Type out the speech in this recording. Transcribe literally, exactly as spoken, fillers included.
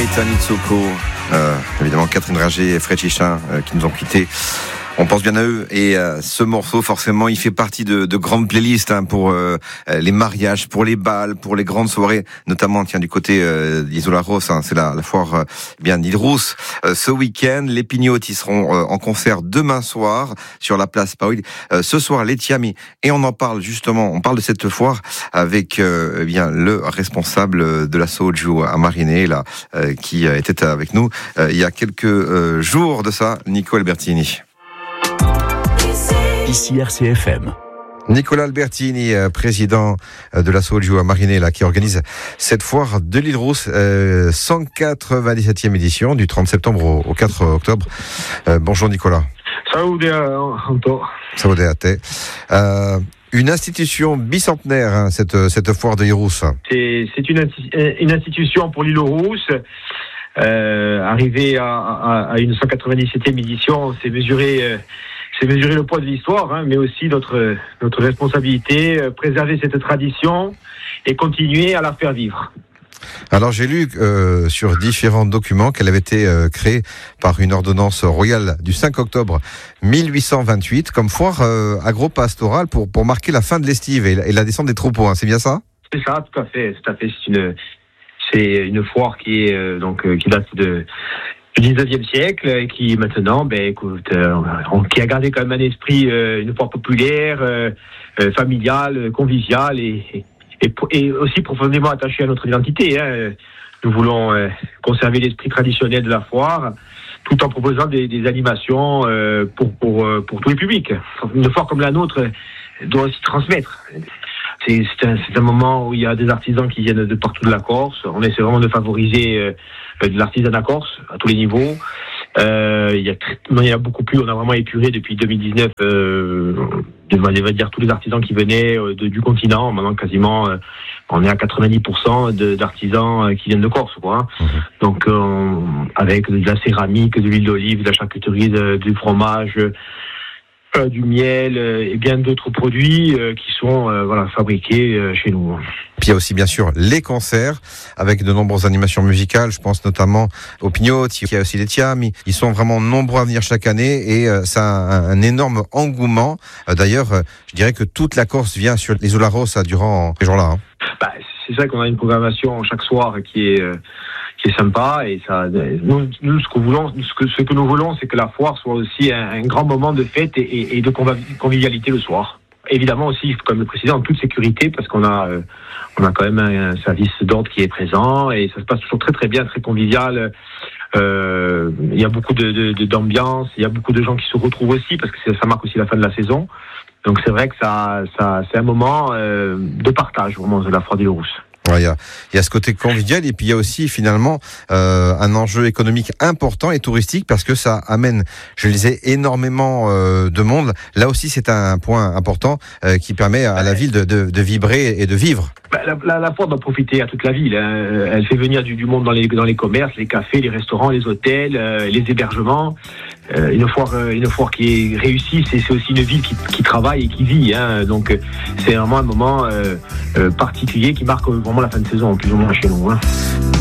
Gaëtan Itsoko, euh, évidemment Catherine Ringer et Fred Chichin euh, qui nous ont quittés. On pense bien à eux et euh, ce morceau forcément il fait partie de, de grandes playlists hein, pour euh, les mariages, pour les bals, pour les grandes soirées, notamment tiens du côté euh, d'Isolaros, hein, c'est la, la foire euh, bien d'Hydrous. Euh, ce week-end, les Pignottes ils seront euh, en concert demain soir sur la place Paoli. Euh, ce soir les Tiami et on en parle justement, on parle de cette foire avec euh, eh bien le responsable de la Soju à Mariné là euh, qui était avec nous euh, il y a quelques euh, jours de ça, Nico Albertini. Ici R C F M. Nicolas Albertini, président de la Soju à Mariné, là, qui organise cette foire de l'île Rousse, euh, cent quatre-vingt-dix-septième édition, du trente septembre au, au quatre octobre. Euh, bonjour Nicolas. Salut Anto. Salut à te. Euh, une institution bicentenaire, hein, cette, cette foire de l'île Rousse. C'est, c'est une, une institution pour l'île Rousse. Euh, arrivé à, à, à une cent quatre-vingt-dix-septième édition, c'est mesuré... Euh, C'est mesurer le poids de l'histoire, hein, mais aussi notre notre responsabilité, euh, préserver cette tradition et continuer à la faire vivre. Alors j'ai lu euh, sur différents documents qu'elle avait été euh, créée par une ordonnance royale du cinq octobre mille huit cent vingt-huit comme foire euh, agro-pastorale pour pour marquer la fin de l'estive et, et la descente des troupeaux. Hein, c'est bien ça ? C'est ça, tout à fait, tout à fait. C'est une c'est une foire qui est euh, donc euh, qui date de du dix-neuvième siècle et qui maintenant, ben écoute, euh, on, qui a gardé quand même un esprit, euh, une foire populaire, euh, euh, familiale, conviviale et, et, et aussi profondément attachée à notre identité. Hein. Nous voulons euh, conserver l'esprit traditionnel de la foire, tout en proposant des, des animations euh, pour pour euh, pour tous les publics. Une foire comme la nôtre doit aussi transmettre. C'est, c'est, un, c'est un moment où il y a des artisans qui viennent de partout de la Corse. On essaie vraiment de favoriser euh, de l'artisanat corse à tous les niveaux. Euh, il y a, il y a beaucoup plus. On a vraiment épuré depuis deux mille dix-neuf, euh, de, on va dire tous les artisans qui venaient euh, de, du continent. Maintenant, quasiment, euh, on est à quatre-vingt-dix pour cent de, d'artisans euh, qui viennent de Corse, quoi. Hein. Mmh. Donc, euh, avec de la céramique, de l'huile d'olive, de la charcuterie, de, du fromage. Euh, du miel euh, et bien d'autres produits euh, qui sont euh, voilà fabriqués euh, chez nous. Puis il y a aussi bien sûr les concerts avec de nombreuses animations musicales. Je pense notamment aux Pignottes, il y a aussi les Tiami. Ils sont vraiment nombreux à venir chaque année et euh, ça a un, un énorme engouement. Euh, d'ailleurs, euh, je dirais que toute la Corse vient sur l'Isolaros durant ces jours-là. Hein. Bah, c'est ça qu'on a une programmation chaque soir qui est euh, qui est sympa et ça. Nous, nous ce que voulons, ce que ce que nous voulons, c'est que la foire soit aussi un, un grand moment de fête et, et, et de convivialité le soir. Évidemment aussi, comme le précédent, en toute sécurité parce qu'on a euh, on a quand même un, un service d'ordre qui est présent et ça se passe toujours très très bien, très convivial. Euh, il y a beaucoup de, de, de d'ambiance, il y a beaucoup de gens qui se retrouvent aussi parce que ça marque aussi la fin de la saison. Donc c'est vrai que ça, ça c'est un moment euh, de partage vraiment de la foire de l'île Rousse. Ouais, il y a, il y a ce côté convivial et puis il y a aussi finalement euh, un enjeu économique important et touristique parce que ça amène, je le disais, énormément euh, de monde. Là aussi, c'est un point important euh, qui permet à la ville de, de, de vibrer et de vivre. Bah, la, la, la foire doit profiter à toute la ville. Hein. Elle fait venir du, du monde dans les, dans les commerces, les cafés, les restaurants, les hôtels, euh, les hébergements. Euh, une foire, euh, une foire qui est réussie, c'est, c'est aussi une ville qui, qui travaille et qui vit. Hein. Donc, euh, c'est vraiment un moment euh, euh, particulier qui marque vraiment la fin de saison, plus ou moins chez nous. Hein.